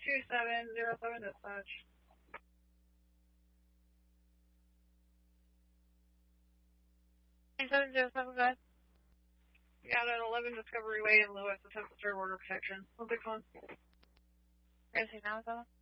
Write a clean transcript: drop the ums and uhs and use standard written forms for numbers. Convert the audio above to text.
2707 dispatch. Go ahead. Got an 11 Discovery Way in Lewis, attempts to serve order protection. What's it on? Is he now,